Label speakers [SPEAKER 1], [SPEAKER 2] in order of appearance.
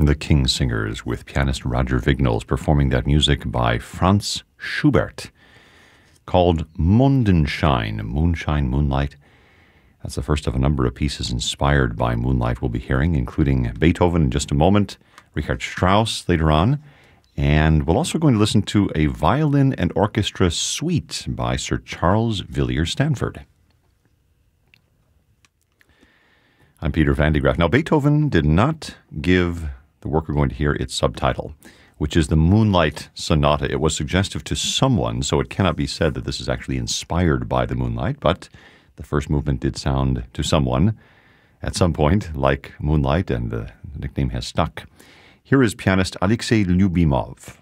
[SPEAKER 1] The Kingsingers with pianist Roger Vignals performing that music by Franz Schubert called Mondenschein, Moonshine, Moonlight. That's the first of a number of pieces inspired by moonlight we'll be hearing, including Beethoven in just a moment, Richard Strauss later on, and we're also going to listen to a violin and orchestra suite by Sir Charles Villiers Stanford. I'm Peter Van de Graaff. Now, Beethoven did not give the work we're going to hear its subtitle, which is the Moonlight Sonata. It was suggestive to someone, so it cannot be said that this is actually inspired by the moonlight, but the first movement did sound to someone at some point like moonlight, and the nickname has stuck. Here is pianist Alexei Lyubimov.